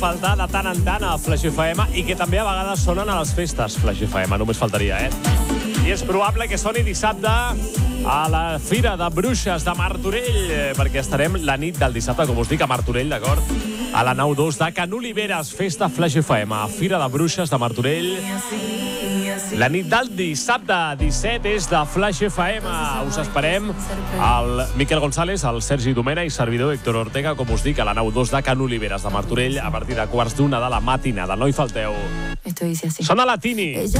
faltar de tant en tant a Flash FM i que també a vegades sonen a les festes Flash FM, només faltaria, I és probable que soni dissabte a la Fira de Bruixes de Martorell, perquè estarem la nit del dissabte, com us dic, a Martorell, d'acord? A la nau 2 de Can Oliveres, festa Flash FM, Fira de Bruixes de Martorell. La nit del dissabte 17 és de Flash FM. Us esperem el Miquel González, el Sergi Domena i servidor Héctor Ortega, com us dic, a la nau 2 de Can Oliveres de Martorell a partir de 12:15 de la matinada. No hi falteu. Sona la Tini.